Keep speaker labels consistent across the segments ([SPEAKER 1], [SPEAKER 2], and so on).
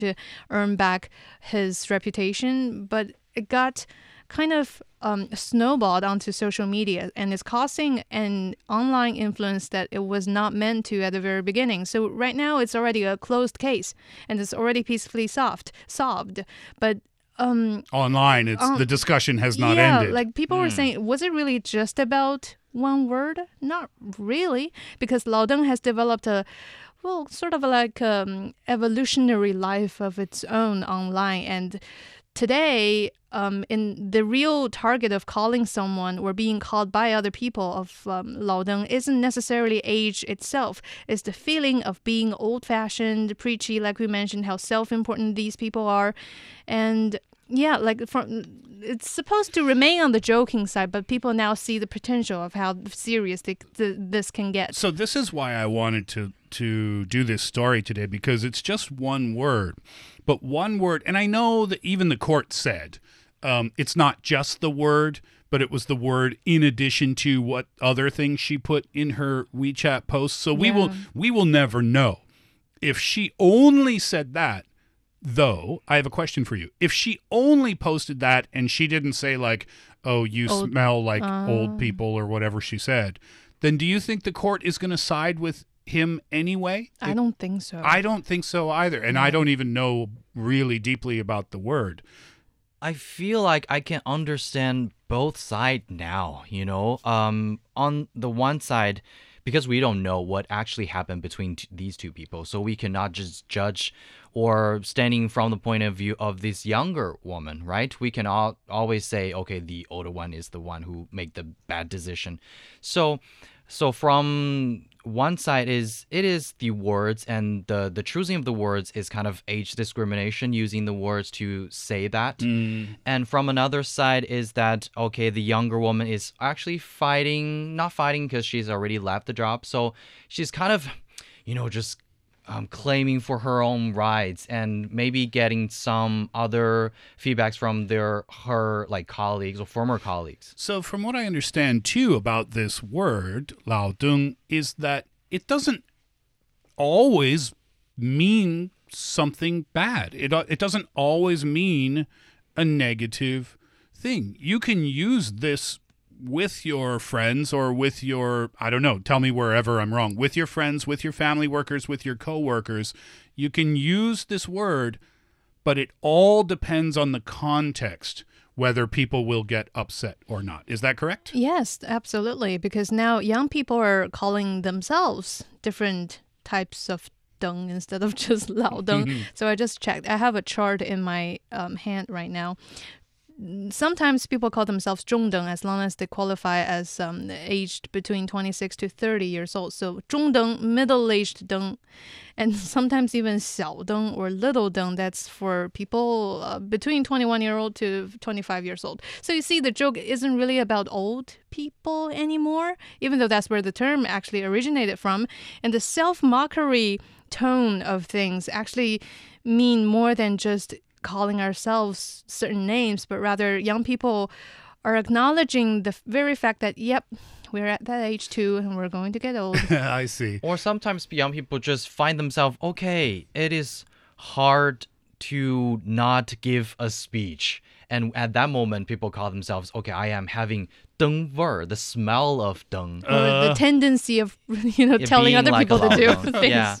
[SPEAKER 1] to earn back his reputation, but it got kind of snowballed onto social media, and it's causing an online influence that it was not meant to at the very beginning. So right now it's already a closed case and it's already peacefully solved. But
[SPEAKER 2] online, the discussion has not ended.
[SPEAKER 1] Like people were saying, was it really just about one word? Not really, because Lao Deng has developed sort of like evolutionary life of its own online. And today, in the real target of calling someone or being called by other people of Lao Deng isn't necessarily age itself. It's the feeling of being old-fashioned, preachy, like we mentioned, how self-important these people are. And yeah, it's supposed to remain on the joking side, but people now see the potential of how serious this can get.
[SPEAKER 2] So this is why I wanted to do this story today, because it's just one word. But one word, and I know that even the court said it's not just the word, but it was the word in addition to what other things she put in her WeChat posts. So we will never know. If she only said that, though, I have a question for you. If she only posted that and she didn't say like, oh, you smell like old people or whatever she said, then do you think the court is going to side with him anyway?
[SPEAKER 1] I don't think so.
[SPEAKER 2] I don't think so either. And I don't even know really deeply about the word.
[SPEAKER 3] I feel like I can understand both sides now, on the one side, because we don't know what actually happened between these two people, so we cannot just judge or standing from the point of view of this younger woman, right? We can always say, okay, the older one is the one who made the bad decision. So from one side it is the words, and the choosing of the words is kind of age discrimination, using the words to say that. And from another side is that, okay, the younger woman is actually not fighting because she's already left the job. So she's kind of, just claiming for her own rights and maybe getting some other feedbacks from her colleagues or former colleagues.
[SPEAKER 2] So from what I understand too about this word, Lao Deng, is that it doesn't always mean something bad. It doesn't always mean a negative thing. You can use this with your friends or with your, I don't know, tell me wherever I'm wrong, with your friends, with your family workers, with your coworkers. You can use this word, but it all depends on the context, whether people will get upset or not. Is that correct?
[SPEAKER 1] Yes, absolutely. Because now young people are calling themselves different types of Deng instead of just Lao Deng. So I just checked. I have a chart in my hand right now. Sometimes people call themselves 中等 as long as they qualify as aged between 26 to 30 years old. So 中等, middle-aged Deng, and sometimes even 小Deng or little Deng. That's for people between 21-year-old to 25 years old. So you see, the joke isn't really about old people anymore, even though that's where the term actually originated from. And the self-mockery tone of things actually mean more than just calling ourselves certain names, but rather young people are acknowledging the very fact that, yep, we're at that age too, and we're going to get old.
[SPEAKER 2] I see.
[SPEAKER 3] Or sometimes young people just find themselves, okay, it is hard to not give a speech. And at that moment, people call themselves, okay, I am having deng ver, the smell of deng.
[SPEAKER 1] Or the tendency of, telling other people to do things.
[SPEAKER 3] Yeah.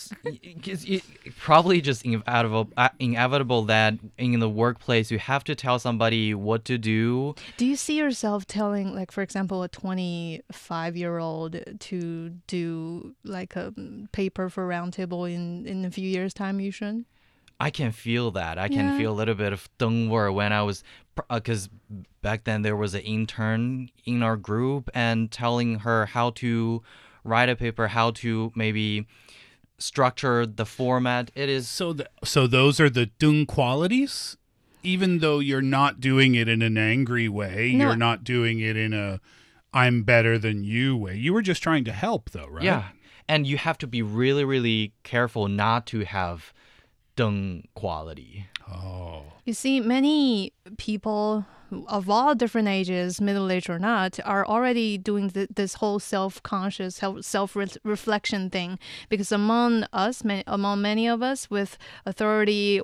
[SPEAKER 3] It's probably just inevitable that in the workplace, you have to tell somebody what to do.
[SPEAKER 1] Do you see yourself telling, like, for example, a 25-year-old to do like a paper for Roundtable in a few years' time, Yushun?
[SPEAKER 3] I can feel that. I can feel a little bit of dengwer when I was, because back then there was an intern in our group and telling her how to write a paper, how to maybe structure the format. It is
[SPEAKER 2] so those are the deng qualities. Even though you're not doing it in an angry way, you're not doing it in a I'm better than you way. You were just trying to help, though, right?
[SPEAKER 3] Yeah, and you have to be really, really careful not to have deng quality.
[SPEAKER 2] Oh.
[SPEAKER 1] You see, many people of all different ages, middle-aged or not, are already doing this whole self-conscious, self-reflection thing. Because among many of us with authority